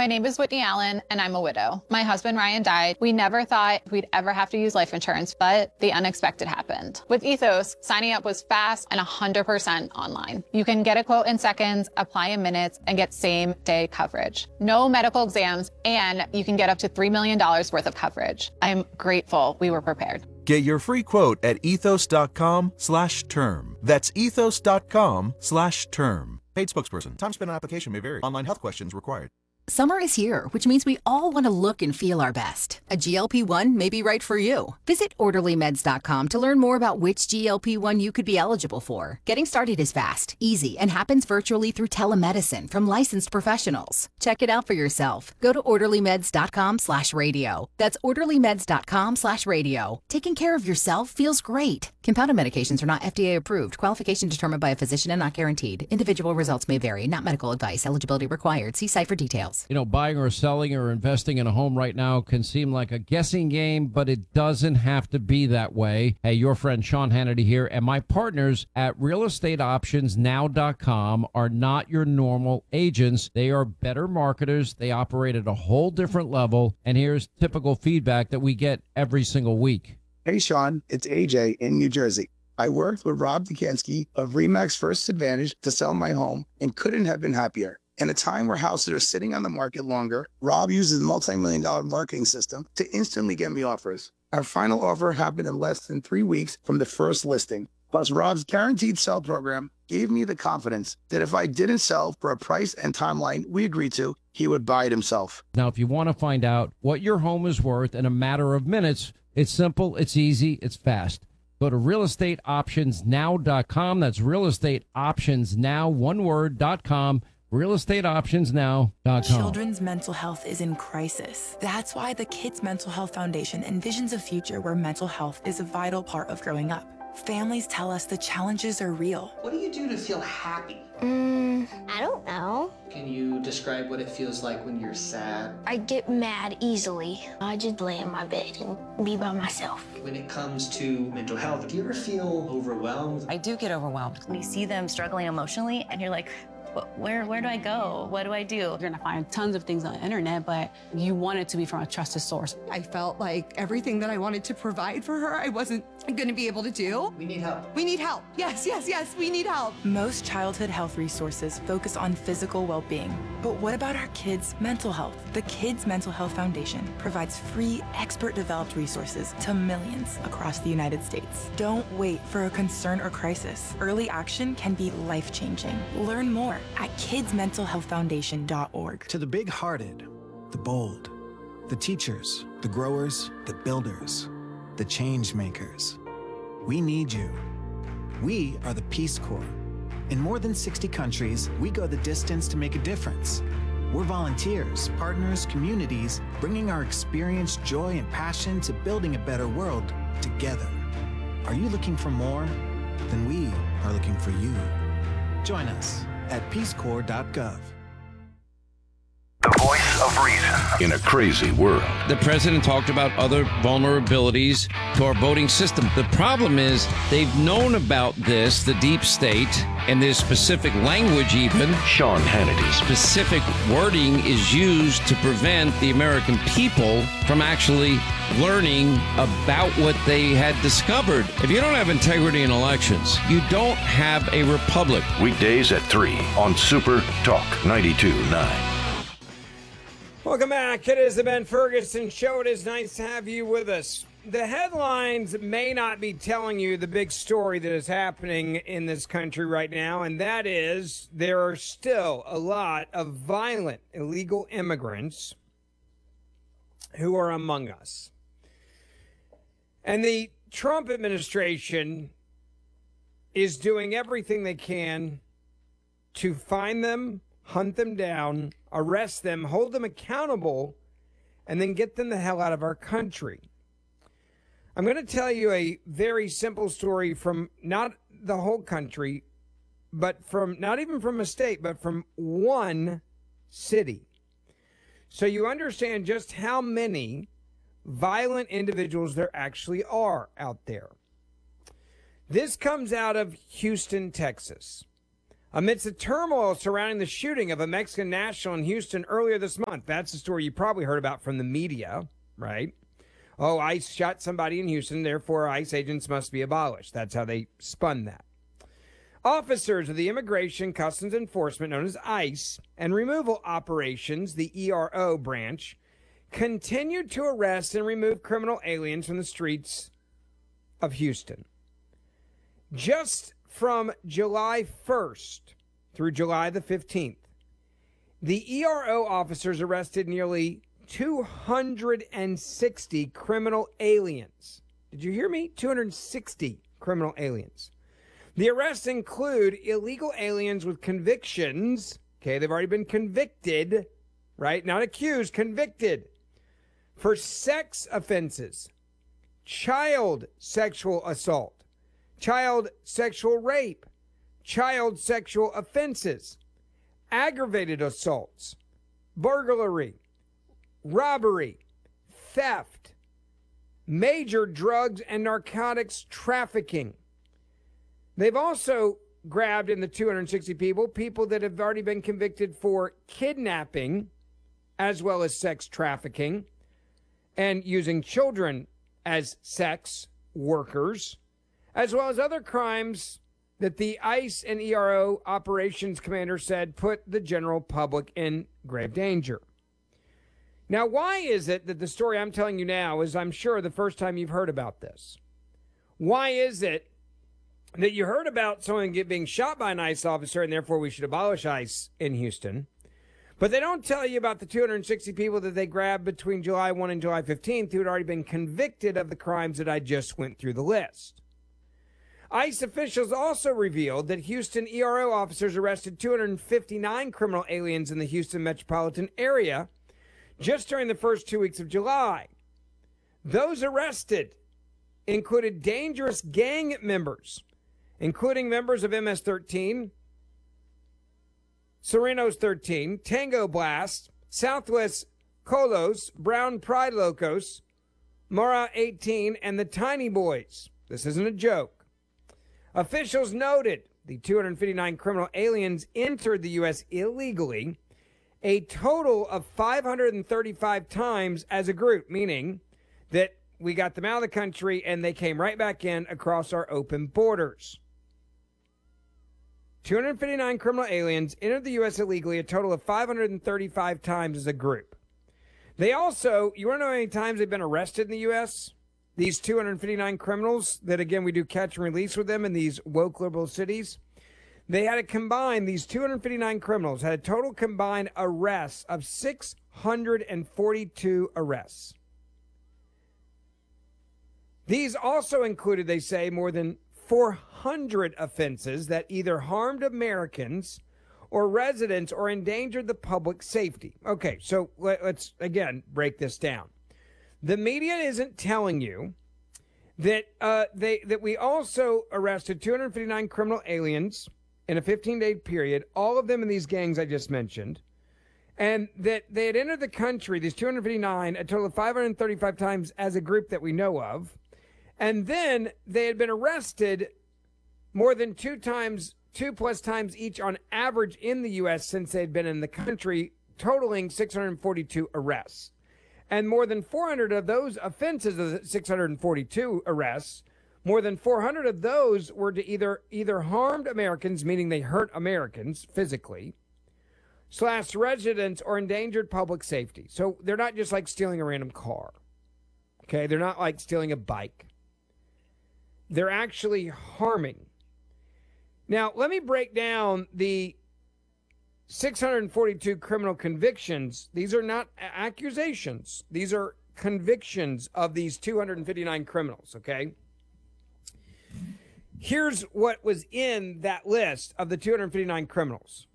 My name is Whitney Allen, and I'm a widow. My husband, Ryan, died. We never thought we'd ever have to use life insurance, but the unexpected happened. With Ethos, signing up was fast and 100% online. You can get a quote in seconds, apply in minutes, and get same-day coverage. No medical exams, and you can get up to $3 million worth of coverage. I'm grateful we were prepared. Get your free quote at ethos.com/term. That's ethos.com/term. Paid spokesperson. Time spent on application may vary. Online health questions required. Summer is here, which means we all want to look and feel our best. A GLP-1 may be right for you. Visit orderlymeds.com to learn more about which GLP-1 you could be eligible for. Getting started is fast, easy, and happens virtually through telemedicine from licensed professionals. Check it out for yourself. Go to orderlymeds.com/radio. That's orderlymeds.com/radio. Taking care of yourself feels great. Compounded medications are not FDA approved. Qualification determined by a physician and not guaranteed. Individual results may vary. Not medical advice. Eligibility required. See site for details. You know, buying or selling or investing in a home right now can seem like a guessing game, but it doesn't have to be that way. Hey, your friend Sean Hannity here, and my partners at realestateoptionsnow.com are not your normal agents. They are better marketers. They operate at a whole different level, and here's typical feedback that we get every single week. Hey, Sean, it's AJ in New Jersey. I worked with Rob Dukansky of RE/MAX First Advantage to sell my home and couldn't have been happier. In a time where houses are sitting on the market longer, Rob uses a multi-million-dollar marketing system to instantly get me offers. Our final offer happened in less than 3 weeks from the first listing. Plus, Rob's guaranteed sell program gave me the confidence that if I didn't sell for a price and timeline we agreed to, he would buy it himself. Now, if you want to find out what your home is worth in a matter of minutes, it's simple, it's easy, it's fast. Go to realestateoptionsnow.com. That's realestateoptionsnow, one word.com. realestateoptionsnow.com. Children's mental health is in crisis. That's why the Kids Mental Health Foundation envisions a future where mental health is a vital part of growing up. Families tell us the challenges are real. What do you do to feel happy? I don't know. Can you describe what it feels like when you're sad? I get mad easily. I just lay in my bed and be by myself. When it comes to mental health, do you ever feel overwhelmed? I do get overwhelmed. When you see them struggling emotionally and you're like, where do I go? What do I do? You're gonna find tons of things on the internet, but you want it to be from a trusted source. I felt like everything that I wanted to provide for her, I wasn't gonna be able to do. We need help. We need help. Yes, we need help. Most childhood health resources focus on physical well-being. But what about our kids' mental health? The Kids Mental Health Foundation provides free, expert-developed resources to millions across the United States. Don't wait for a concern or crisis. Early action can be life-changing. Learn more at kidsmentalhealthfoundation.org. To the big-hearted, the bold, the teachers, the growers, the builders, the change makers, we need you. We are the Peace Corps. In more than 60 countries, we go the distance to make a difference. We're volunteers, partners, communities, bringing our experience, joy, and passion to building a better world together. Are you looking for more? Then we are looking for you. Join us at peacecorps.gov. The voice of reason in a crazy world. The president talked about other vulnerabilities to our voting system. The problem is they've known about this, the deep state, and there's specific language even. Sean Hannity. Specific wording is used to prevent the American people from actually learning about what they had discovered. If you don't have integrity in elections, you don't have a republic. Weekdays at 3 on Super Talk 92.9. Welcome back. It is the Ben Ferguson Show. It is nice to have you with us. The headlines may not be telling you the big story that is happening in this country right now, and that is there are still a lot of violent illegal immigrants who are among us. And the Trump administration is doing everything they can to find them, hunt them down, arrest them, hold them accountable, and then get them the hell out of our country. I'm going to tell you a very simple story from not the whole country, but from not even from a state, but from one city. So you understand just how many violent individuals there actually are out there. This comes out of Houston, Texas. amidst the turmoil surrounding the shooting of a Mexican national in Houston earlier this month. That's the story you probably heard about from the media, right? Oh, ICE shot somebody in Houston, therefore ICE agents must be abolished. That's how they spun that. Officers of the Immigration Customs Enforcement, known as ICE, and Removal Operations, the ERO branch, continued to arrest and remove criminal aliens from the streets of Houston. Just from July 1st through July the 15th, the ERO officers arrested nearly 260 criminal aliens. Did you hear me? 260 criminal aliens. The arrests include illegal aliens with convictions. Okay, they've already been convicted, right? Not accused, convicted for sex offenses, child sexual assault, child sexual rape, child sexual offenses, aggravated assaults, burglary, robbery, theft, major drugs and narcotics trafficking. They've also grabbed in the 260 people that have already been convicted for kidnapping as well as sex trafficking and using children as sex workers, as well as other crimes that the ICE and ERO operations commander said put the general public in grave danger. Now, why is it that the story I'm telling you now is, I'm sure, the first time you've heard about this? Why is it that you heard about someone being shot by an ICE officer and therefore we should abolish ICE in Houston, but they don't tell you about the 260 people that they grabbed between July 1 and July 15th who had already been convicted of the crimes that I just went through the list? ICE officials also revealed that Houston ERO officers arrested 259 criminal aliens in the Houston metropolitan area just during the first 2 weeks of July. Those arrested included dangerous gang members, including members of MS-13, Serenos 13, Tango Blast, Southwest Colos, Brown Pride Locos, Mora 18, and the Tiny Boys. This isn't a joke. Officials noted the 259 criminal aliens entered the U.S. illegally a total of 535 times as a group, meaning that we got them out of the country and they came right back in across our open borders. 259 criminal aliens entered the U.S. illegally a total of 535 times as a group. They also, you want to know how many times they've been arrested in the U.S.? These 259 criminals that, again, we do catch and release with them in these woke liberal cities. They had a combined, these 259 criminals had a total combined arrests of 642 arrests. These also included, they say, more than 400 offenses that either harmed Americans or residents or endangered the public safety. Okay, so let's, again, break this down. The media isn't telling you that that we also arrested 259 criminal aliens in a 15-day period, all of them in these gangs I just mentioned, and that they had entered the country, these 259, a total of 535 times as a group that we know of, and then they had been arrested more than 2+ times each on average in the U.S. since they had been in the country, totaling 642 arrests. And more than 400 of those offenses of the 642 arrests, more than 400 of those were to either harmed Americans, meaning they hurt Americans physically, / residents or endangered public safety. So they're not just like stealing a random car. Okay, they're not like stealing a bike. They're actually harming. Now, let me break down the 642 criminal convictions. These are not accusations. These are convictions of these 259 criminals, okay? Here's what was in that list of the 259 criminals.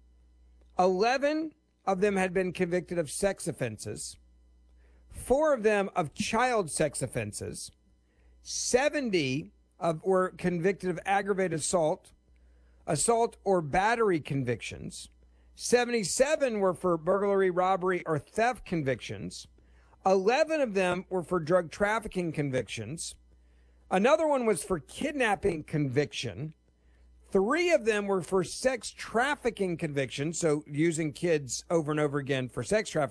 11 of them had been convicted of sex offenses. 4 of them of child sex offenses. 70 were convicted of aggravated assault or battery convictions. 77 were for burglary, robbery, or theft convictions. 11 of them were for drug trafficking convictions. Another one was for kidnapping conviction. 3 of them were for sex trafficking convictions, so using kids over and over again for sex trafficking.